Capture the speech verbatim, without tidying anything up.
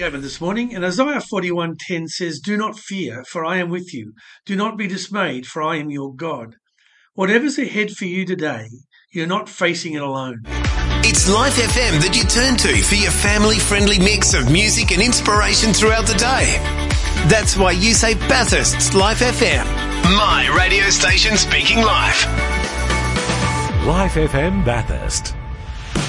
Gavin this morning, and Isaiah forty-one ten says, "Do not fear, for I am with you. Do not be dismayed, for I am your God." Whatever's ahead for you today, you're not facing it alone. It's Life F M that you turn to for your family-friendly mix of music and inspiration throughout the day. That's why you say Bathurst's Life F M. My radio station speaking life. Life F M Bathurst.